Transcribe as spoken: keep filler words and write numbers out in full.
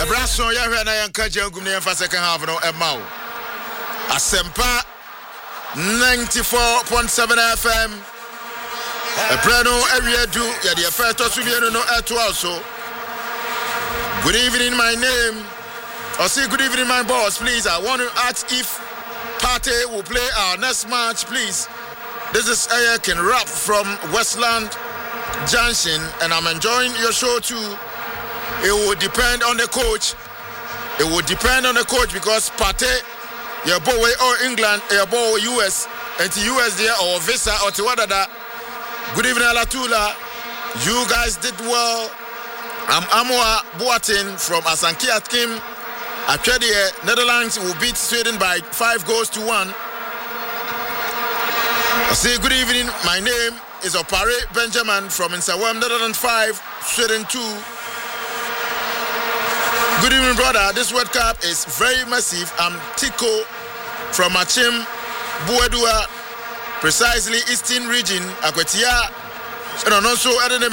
Brasso, Yahana and Kajagumia for second half no Emau. Asempa ninety-four point seven F M. A Prano area do ya the first to be no at also. Good evening, my name. Or say good evening, my boss, please. I want to ask if Party will play our next match, please. This is Ayakin Rap from Westland Junction, and I'm enjoying your show too. It will depend on the coach. It will depend on the coach because Party, your boy or England, your boy U S, and to U S there or Visa or to Wadada. Good evening, Alatula. You guys did well. I'm Amwa Boatin from Asanki Atkim. Actually, Netherlands will beat Sweden by five goals to one. I say good evening. My name is Opare Benjamin from Insawam, Netherlands five, Sweden two. Good evening, brother. This World Cup is very massive. I'm Tiko from Achim, Buedua, precisely Eastern region, Akwetia, and also